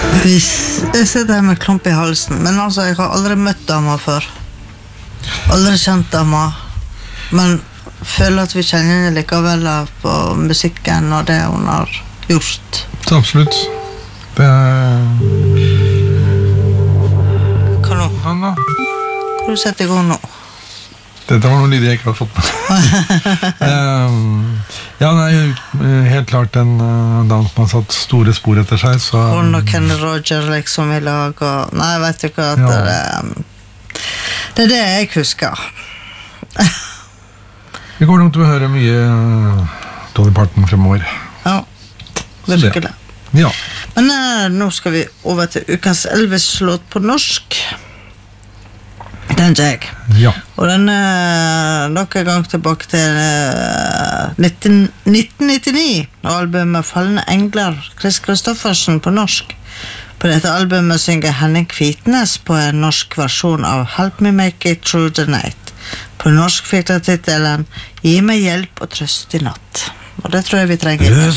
Jeg sitter her med klump I halsen, men altså, jeg har aldri møtt dama før. Aldri kjent dama, men føler at vi kjenner henne likevel på musikken og det hun har gjort. Så absolutt. Det Hva nå? Anna? Hva du setter I gang nå? Dette var noen lyder jeg ikke har fått med. Ja, nei, helt klart en dans som har satt store spor etter seg, så... Hun og Kenny Roger liksom I lag, og... Nei, vet du hva, det det jeg husker. Vi går nok til å høre mye Dolly Parton fremover. Ja, virkelig. Ja. Men nå skal vi over til ukens Elvis-låt på norsk. Den jeg. Ja. Og den nok en gang tilbake til 1999, og albumet Fallende Engler, Chris Kristoffersen på norsk. På dette albumet synger Henning Kvitnes på en norsk versjon av Help Me Make It Through the Night. På norsk fikk det titelen Gi meg hjelp og trøst I natt. Og det tror jeg vi trenger.